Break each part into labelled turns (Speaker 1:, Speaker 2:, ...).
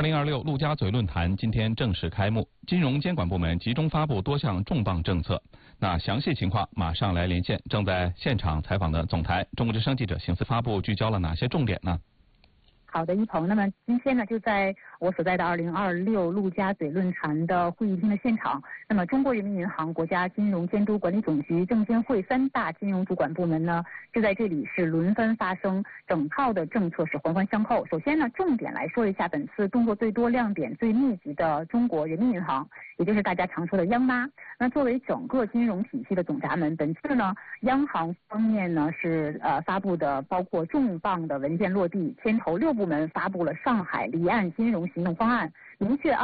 Speaker 1: 2026陆家嘴论坛今天正式开幕，金融监管部门集中发布多项重磅政策。那详细情况马上来连线正在现场采访的总台中国之声记者邢思发布聚焦了哪些重点呢？
Speaker 2: 好的，一鹏。那么今天呢，就在我所在的2026陆家嘴论坛的会议厅的现场，那么中国人民银行、国家金融监督管理总局、证监会3大金融主管部门呢，就在这里是轮番发声，整套的政策是环环相扣。首先呢，重点来说一下本次动作最多、亮点最密集的中国人民银行，也就是大家常说的央妈。那作为整个金融体系的总闸门，本次呢，央行方面呢是发布的包括重磅的文件落地，牵头6部门发布了上海离岸金融行动方案，明确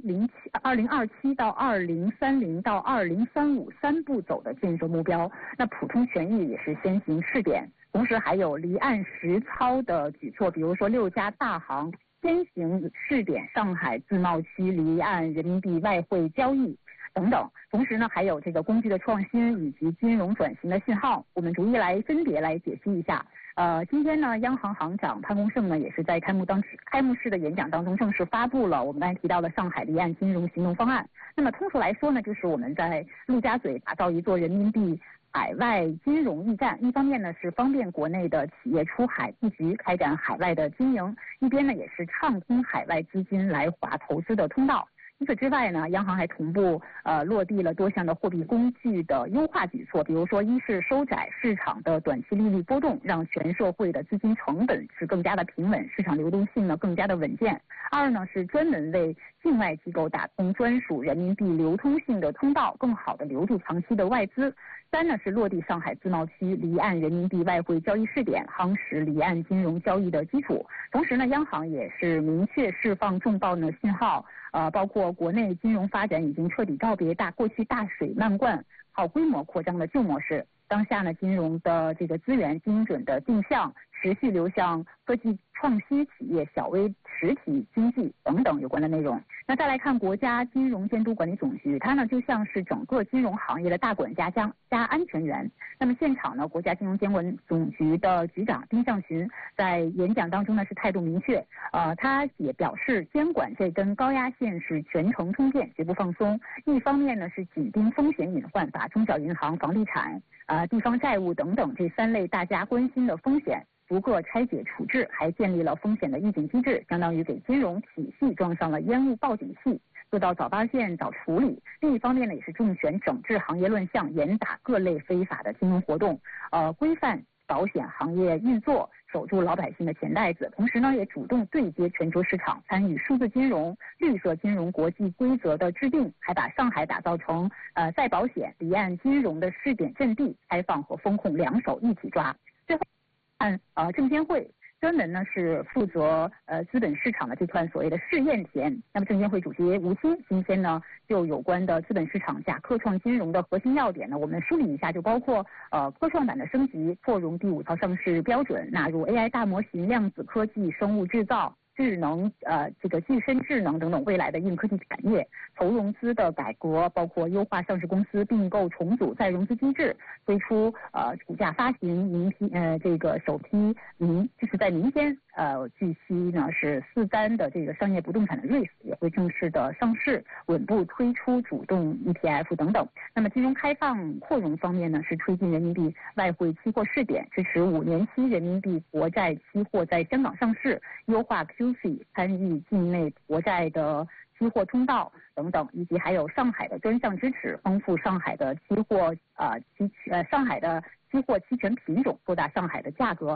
Speaker 2: 2027到2030到20353步走的建设目标。那普通权益也是先行试点，同时还有离岸实操的举措，比如说6家大行先行试点上海自贸区离岸人民币外汇交易等等。同时呢，还有这个工具的创新以及金融转型的信号，我们逐一来分别来解析一下。今天呢，央行行长潘功胜呢也是在开幕式的演讲当中正式发布了我们刚才提到的上海离岸金融行动方案。那么通俗来说呢，就是我们在陆家嘴打造一座人民币海外金融驿站，一方面呢是方便国内的企业出海布局开展海外的经营，一边呢也是畅通海外资金来华投资的通道。除此之外呢，央行还同步落地了多项的货币工具的优化举措，比如说一是收窄市场的短期利率波动，让全社会的资金成本是更加的平稳，市场流动性呢更加的稳健。二呢是专门为境外机构打通专属人民币流通性的通道，更好的留住长期的外资。三呢是落地上海自贸区离岸人民币外汇交易试点，夯实离岸金融交易的基础。同时呢，央行也是明确释放重磅的信号，包括国内金融发展已经彻底告别过去大水漫灌、好规模扩张的旧模式。当下呢，金融的这个资源精准的定向，持续流向科技创新企业、小微实体经济等等有关的内容。那再来看国家金融监督管理总局，它呢就像是整个金融行业的大管家加安全员。那么现场呢，国家金融监管总局的局长丁向群在演讲当中呢是态度明确，他也表示监管这根高压线是全程通电，绝不放松。一方面呢是紧盯风险隐患，把中小银行、房地产、地方债务等等这3类大家关心的风险逐个拆解处置，还建立了风险的预警机制，相当于给金融体系装上了烟雾报警器，做到早发现、早处理。另一方面呢，也是重拳整治行业乱象，严打各类非法的金融活动，规范保险行业运作，守住老百姓的钱袋子。同时呢，也主动对接全球市场，参与数字金融、绿色金融国际规则的制定，还把上海打造成再保险、离岸金融的试点阵地，开放和风控2手一起抓。最后证监会专门呢是负责资本市场的这块所谓的试验田。那么证监会主席吴清今天呢就有关的资本市场下科创金融的核心要点呢，我们梳理一下，就包括科创板的升级，扩容第5套上市标准，纳入 AI 大模型、量子科技、生物制造、智能这个具身智能等等未来的硬科技产业，投融资的改革，包括优化上市公司并购重组再融资机制，推出股价发行这个首批就是在明天据悉呢是4单的这个商业不动产的 REITs 也会正式的上市，稳步推出主动 ETF 等等。那么金融开放扩容方面呢，是推进人民币外汇期货试点，支持5年期人民币国债期货在香港上市，优化 QF 参与境内国债的期货通道等等，以及还有上海的专项支持，丰富上海的期货上海的期货期权品种，扩大上海的价格